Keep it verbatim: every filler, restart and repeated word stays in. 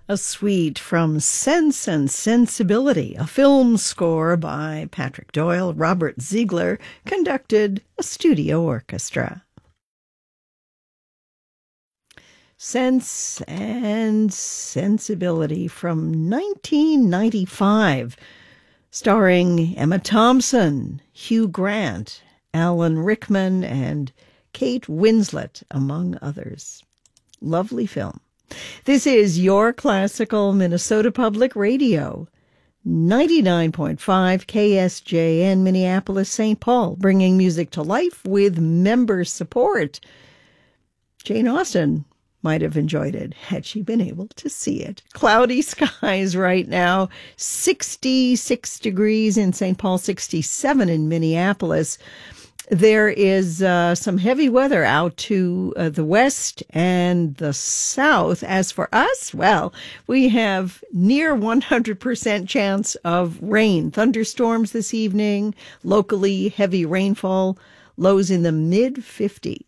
A suite from Sense and Sensibility, a film score by Patrick Doyle. Robert Ziegler conducted a studio orchestra. Sense and Sensibility from nineteen ninety-five, starring Emma Thompson, Hugh Grant, Alan Rickman, and Kate Winslet, among others. Lovely film. This is your classical Minnesota Public Radio, ninety-nine point five K S J N, Minneapolis, Saint Paul, bringing music to life with member support. Jane Austen might have enjoyed it had she been able to see it. Cloudy skies right now, sixty-six degrees in Saint Paul, sixty-seven in Minneapolis. There is uh, some heavy weather out to uh, the west and the south. As for us, well, we have near one hundred percent chance of rain. Thunderstorms this evening, locally heavy rainfall, lows in the mid fifties.